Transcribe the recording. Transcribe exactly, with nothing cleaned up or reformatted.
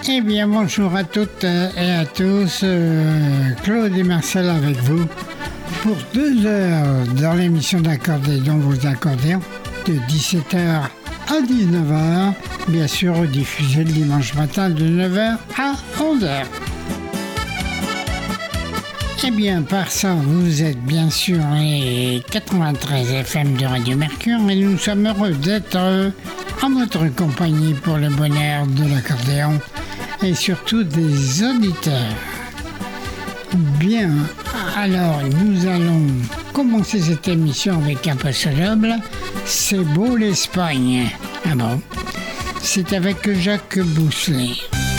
Eh bien, bonjour à toutes et à tous. Euh, Claude et Marcel avec vous pour deux heures dans l'émission d'Accordéon, vos accordéons, de dix-sept heures à dix-neuf heures, bien sûr diffusé le dimanche matin de neuf heures à onze heures. Eh bien, par ça, vous êtes bien sûr les quatre-vingt-treize F M de Radio Mercure et nous sommes heureux d'être euh, en votre compagnie pour le bonheur de l'accordéon et surtout des auditeurs. Bien, alors nous allons commencer cette émission avec un passo doble. C'est beau l'Espagne. Ah bon? C'est avec Jacques Bousselet.